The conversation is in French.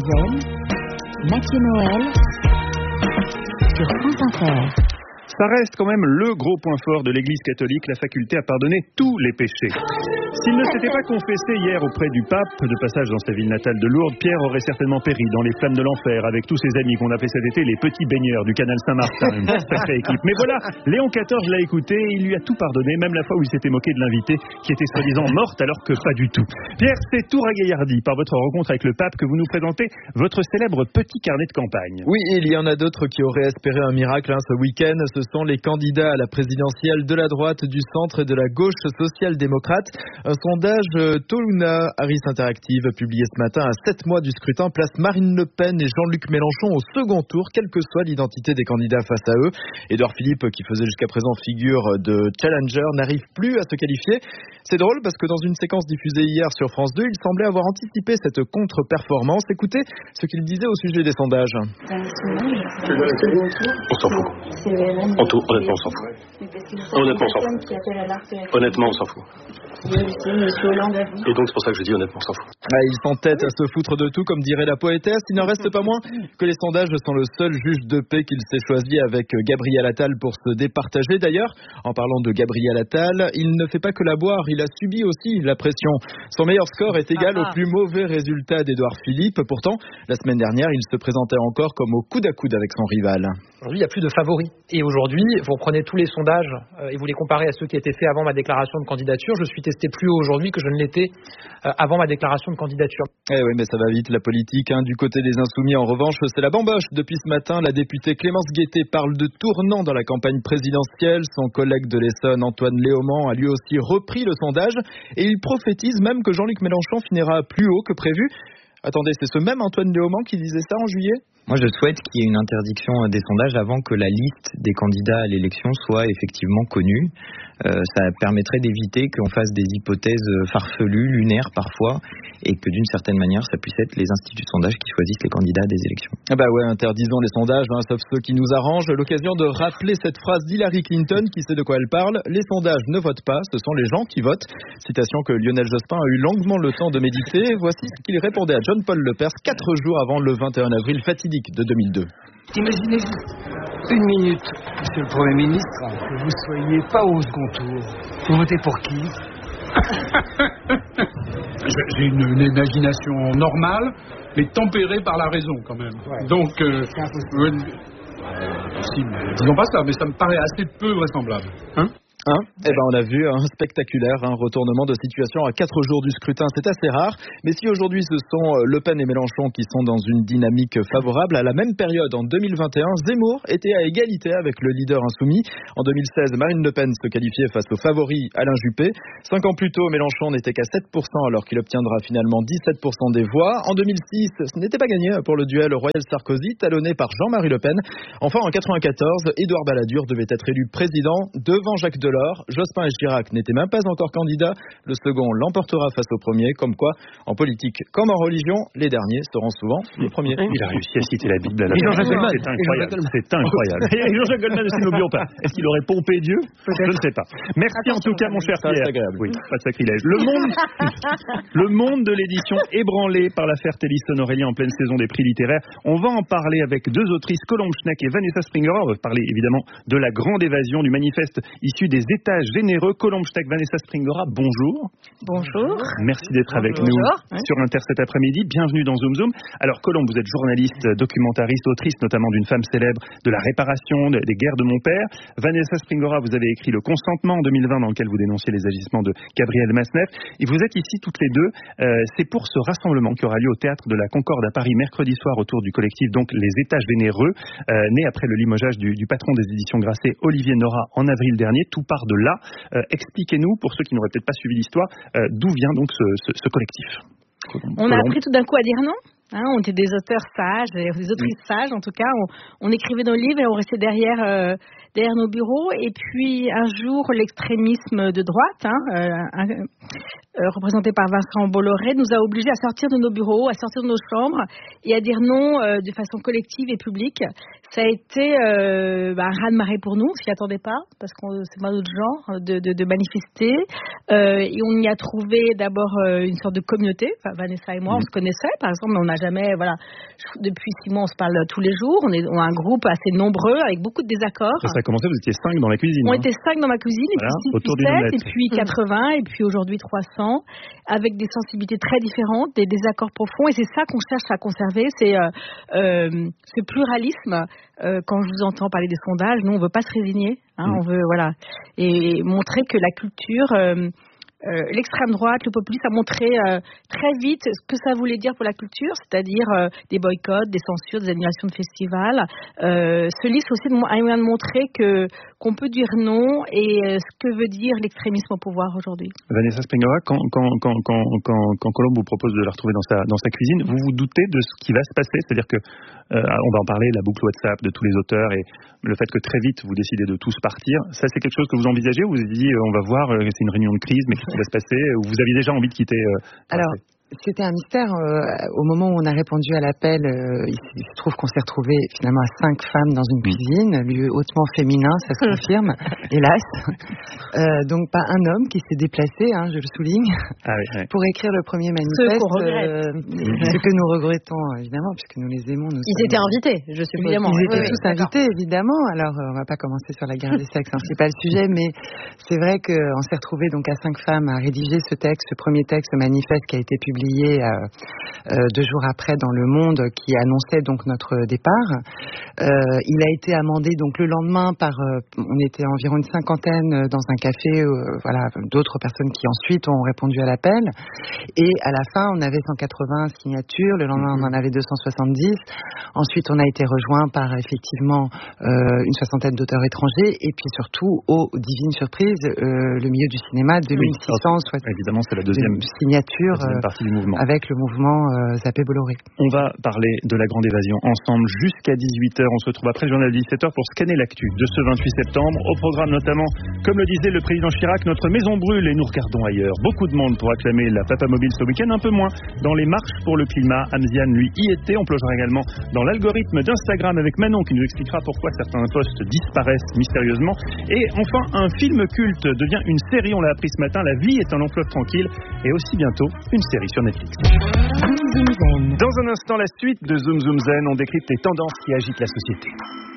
quotidienne, Mathieu Noël sur France Inter. Ça reste quand même le gros point fort de l'Église catholique, la faculté à pardonner tous les péchés. S'il ne s'était pas confessé hier auprès du pape, de passage dans sa ville natale de Lourdes, Pierre aurait certainement péri dans les flammes de l'enfer avec tous ses amis qu'on appelait cet été les petits baigneurs du canal Saint-Martin. Une sacrée équipe. Mais voilà, Léon XIV l'a écouté et il lui a tout pardonné, même la fois où il s'était moqué de l'invité qui était soi-disant morte alors que pas du tout. Pierre, c'est tout ragaillardi par votre rencontre avec le pape que vous nous présentez votre célèbre petit carnet de campagne. Oui, il y en a d'autres qui auraient espéré un miracle ce week-end. Ce sont les candidats à la présidentielle de la droite, du centre et de la gauche social-démocrate. Un sondage Toluna Harris Interactive publié ce matin à 7 mois du scrutin place Marine Le Pen et Jean-Luc Mélenchon au second tour, quelle que soit l'identité des candidats face à eux. Édouard Philippe, qui faisait jusqu'à présent figure de challenger, n'arrive plus à se qualifier. C'est drôle parce que dans une séquence diffusée hier sur France 2, il semblait avoir anticipé cette contre-performance. Écoutez ce qu'il disait au sujet des sondages. On s'en fout. Honnêtement, on s'en fout. Honnêtement, on s'en fout. Et donc, c'est pour ça que je dis honnêtement, on s'en fout. Il s'entête à se foutre de tout, comme dirait la poétesse. Il n'en reste pas moins que les sondages sont le seul juge de paix qu'il s'est choisi avec Gabriel Attal pour se départager. D'ailleurs, en parlant de Gabriel Attal, il ne fait pas que la boire, il a subi aussi la pression. Son meilleur score est égal au plus mauvais résultat d'Édouard Philippe. Pourtant, la semaine dernière, il se présentait encore comme au coude à coude avec son rival. Aujourd'hui, il n'y a plus de favoris. Et aujourd'hui, vous reprenez tous les sondages et vous les comparez à ceux qui étaient faits avant ma déclaration de candidature. Je suis testé plus haut aujourd'hui que je ne l'étais avant ma déclaration de candidature. Eh oui, mais ça va vite, la politique. Du côté des Insoumis, en revanche, c'est la bamboche. Depuis ce matin, la députée Clémence Guettet parle de tournant dans la campagne présidentielle. Son collègue de l'Essonne, Antoine Léaumont, a lui aussi repris le sondage. Et il prophétise même que Jean-Luc Mélenchon finira plus haut que prévu. Attendez, c'est ce même Antoine Léaumont qui disait ça en juillet ? Moi, je souhaite qu'il y ait une interdiction des sondages avant que la liste des candidats à l'élection soit effectivement connue. Ça permettrait d'éviter qu'on fasse des hypothèses farfelues, lunaires parfois, et que d'une certaine manière, ça puisse être les instituts de sondage qui choisissent les candidats des élections. Interdisons les sondages, sauf ceux qui nous arrangent. L'occasion de rappeler cette phrase d'Hillary Clinton qui sait de quoi elle parle. Les sondages ne votent pas, ce sont les gens qui votent. Citation que Lionel Jospin a eu longuement le temps de méditer. Voici ce qu'il répondait à John-Paul Lepers 4 jours avant le 21 avril fatidique de 2002. Imaginez-vous une minute, monsieur le Premier ministre, que vous soyez pas au second tour. Vous votez pour qui? J'ai une imagination normale, mais tempérée par la raison quand même. Ouais. Donc, c'est impossible. Disons pas ça, mais ça me paraît assez peu vraisemblable. On a vu un spectaculaire retournement de situation à 4 jours du scrutin, c'est assez rare. Mais si aujourd'hui ce sont Le Pen et Mélenchon qui sont dans une dynamique favorable, à la même période en 2021, Zemmour était à égalité avec le leader insoumis. En 2016, Marine Le Pen se qualifiait face au favori Alain Juppé. 5 ans plus tôt, Mélenchon n'était qu'à 7% alors qu'il obtiendra finalement 17% des voix. En 2006, ce n'était pas gagné pour le duel Royal-Sarkozy, talonné par Jean-Marie Le Pen. Enfin, en 94, Édouard Balladur devait être élu président devant Jacques Delors. Jospin et Chirac n'étaient même pas encore candidats. Le second l'emportera face au premier. Comme quoi, en politique comme en religion, les derniers seront souvent les premiers. Il a réussi à citer la Bible à la Jean-Jacques Goldman. C'est incroyable. C'est incroyable. Et Jean-Jacques Goldman aussi, n'oublions pas. Est-ce qu'il aurait pompé Dieu? Je ne sais pas. Merci en tout cas, mon cher Pierre. Oui, pas de sacrilège. Le monde de l'édition ébranlé par l'affaire Thélisson-Aurélien en pleine saison des prix littéraires. On va en parler avec deux autrices, Colombe Schneck et Vanessa Springora. On va parler évidemment de la grande évasion, du manifeste issu des États généreux. Colombe Schneck, Vanessa Springora, bonjour. Bonjour. Merci d'être avec nous sur Inter cet après-midi. Bienvenue dans Zoom Zoom. Alors Colombe, vous êtes journaliste, documentariste, autrice notamment d'une femme célèbre de la réparation des guerres de mon père. Vanessa Springora, vous avez écrit Le Consentement en 2020 dans lequel vous dénonciez les agissements de Gabriel Masneff. Et vous êtes ici toutes les deux. C'est pour ce rassemblement qui aura lieu au Théâtre de la Concorde à Paris mercredi soir autour du collectif donc Les États généreux, né après le limogeage du patron des éditions Grasset, Olivier Nora, en avril dernier. Tout part de là. Expliquez-nous, pour ceux qui n'auraient peut-être pas suivi l'histoire, d'où vient donc ce collectif. On a appris tout d'un coup à dire non. On était des auteurs sages, des autrices sages en tout cas. On écrivait nos livres et on restait derrière nos bureaux. Et puis un jour, l'extrémisme de droite, représenté par Vincent Bolloré, nous a obligés à sortir de nos bureaux, à sortir de nos chambres et à dire non de façon collective et publique. Ça a été un raz-de-marée pour nous, on s'y attendait pas, parce que c'est pas notre genre de manifester. Et on y a trouvé d'abord une sorte de communauté. Enfin, Vanessa et moi, on se connaissait, par exemple, mais on n'a jamais, depuis 6 mois, on se parle tous les jours. On a un groupe assez nombreux, avec beaucoup de désaccords. Et ça a commencé, vous étiez 5 dans la cuisine. On était 5 dans ma cuisine, voilà, et puis 6, 7, et puis 80, et puis aujourd'hui 300, avec des sensibilités très différentes, des désaccords profonds. Et c'est ça qu'on cherche à conserver, c'est ce pluralisme. Quand je vous entends parler des sondages, nous on veut pas se résigner, on veut et montrer que la culture, l'extrême droite, le populisme a montré très vite ce que ça voulait dire pour la culture, c'est-à-dire des boycotts, des censures, des annulations de festivals. Ce livre c'est aussi un moyen de montrer qu'on peut dire non et ce que veut dire l'extrémisme au pouvoir aujourd'hui. Vanessa Springora, quand Colombe vous propose de la retrouver dans sa cuisine, vous vous doutez de ce qui va se passer, c'est-à-dire que on va en parler, la boucle WhatsApp de tous les auteurs et le fait que très vite vous décidez de tous partir, ça c'est quelque chose que vous envisagez ou vous vous dites on va voir, c'est une réunion de crise mais qu'est-ce qui va se passer, ou vous aviez déjà envie de quitter Alors, c'était un mystère. Au moment où on a répondu à l'appel, il se trouve qu'on s'est retrouvés finalement à 5 femmes dans une cuisine, lieu hautement féminin, ça se confirme, hélas. Donc pas un homme qui s'est déplacé, je le souligne, pour écrire le premier manifeste. Ce que nous regrettons évidemment, puisque nous les aimons. Ils étaient invités, je suppose. Ils étaient tous invités, évidemment. Alors on va pas commencer sur la guerre des sexes, c'est pas le sujet, mais c'est vrai qu'on s'est retrouvés donc à 5 femmes à rédiger ce premier texte, ce manifeste qui a été publié 2 jours après dans Le Monde, qui annonçait donc notre départ. Il a été amendé donc le lendemain par, on était environ une 50aine dans un café, d'autres personnes qui ensuite ont répondu à l'appel. Et à la fin, on avait 180 signatures. Le lendemain, on en avait 270. Ensuite, on a été rejoint par effectivement une 60aine d'auteurs étrangers. Et puis surtout, divine surprise, le milieu du cinéma, 2600 évidemment, c'est la deuxième signature. Mouvement. Avec le mouvement Zappé Bolloré. On va parler de la Grande Évasion ensemble jusqu'à 18h. On se retrouve après le journal de 17h pour scanner l'actu de ce 28 septembre. Au programme notamment, comme le disait le président Chirac, notre maison brûle et nous regardons ailleurs. Beaucoup de monde pour acclamer la Papa Mobile ce week-end, un peu moins dans les marches pour le climat. Amziane, lui, y était. On plongera également dans l'algorithme d'Instagram avec Manon qui nous expliquera pourquoi certains posts disparaissent mystérieusement. Et enfin, un film culte devient une série. On l'a appris ce matin. La vie est un long fleuve tranquille et aussi bientôt une série sur Netflix. Dans un instant, la suite de Zoom Zoom Zen, on décrypte les tendances qui agitent la société.